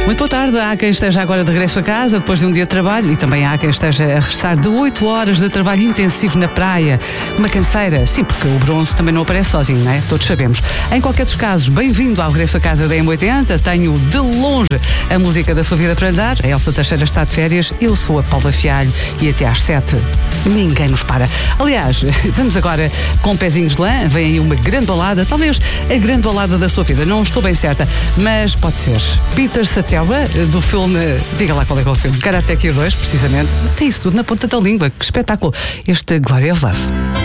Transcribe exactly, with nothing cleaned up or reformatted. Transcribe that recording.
Muito boa tarde. Há quem esteja agora de regresso a casa depois de um dia de trabalho e também há quem esteja a regressar de oito horas de trabalho intensivo na praia. Uma canseira, sim, porque o bronze também não aparece sozinho, não é? Todos sabemos. Em qualquer dos casos, bem-vindo ao regresso a casa da M oitenta. Tenho de longe a música da sua vida para lhe dar. A Elsa Teixeira está de férias, eu sou a Paula Fialho e até às sete ninguém nos para. Aliás, vamos agora com pezinhos de lã. Vem aí uma grande balada, talvez a grande balada da sua vida. Não estou bem certa, mas pode ser. Peter Satelba, do filme, diga lá qual é que é o filme, Karate Kid dois, precisamente. Tem isso tudo na ponta da língua, que espetáculo. Este Glory of Love.